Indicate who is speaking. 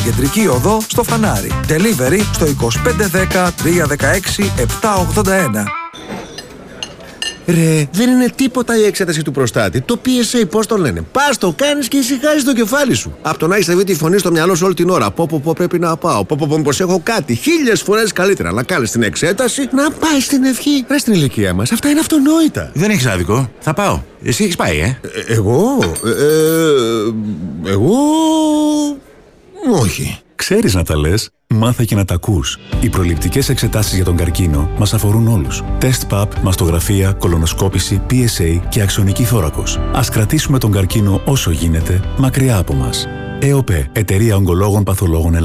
Speaker 1: Κεντρική Οδό στο Φανάρι. Delivery στο 2510 316 781.
Speaker 2: Ρε, δεν είναι τίποτα η εξέταση του προστάτη. Το PSA, πώς το λένε. Πας, το κάνεις και ησυχάζεις το κεφάλι σου. Απ' το να έχεις τη φωνή στο μυαλό σου όλη την ώρα. Πω, πρέπει να πάω. Πω, μήπως έχω κάτι. 1000 φορές καλύτερα να κάνεις την εξέταση, να πάει στην ευχή. Ρε, στην ηλικία μας, αυτά είναι αυτονόητα.
Speaker 3: Δεν έχεις άδικο. Θα πάω. Εσύ έχεις πάει,
Speaker 2: Εγώ. Όχι.
Speaker 4: Ξέρεις να τα λες, μάθε και να τα ακούς. Οι προληπτικές εξετάσεις για τον καρκίνο μας αφορούν όλους. Τεστ ΠΑΠ, μαστογραφία, κολονοσκόπηση, PSA και αξονική θώρακος. Ας κρατήσουμε τον καρκίνο όσο γίνεται μακριά από μας. ΕΟΠΕ, Εταιρεία Ογκολόγων Παθολόγων Ελλάδας.